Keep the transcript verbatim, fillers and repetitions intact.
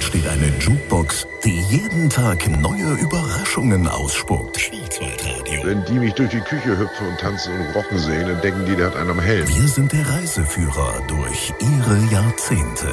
Dort steht eine Jukebox, die jeden Tag neue Überraschungen ausspuckt. Schwarzwaldradio. Wenn die mich durch die Küche hüpfen und tanzen und rocken sehen, dann denken die, der hat einen am Helm. Wir sind der Reiseführer durch ihre Jahrzehnte.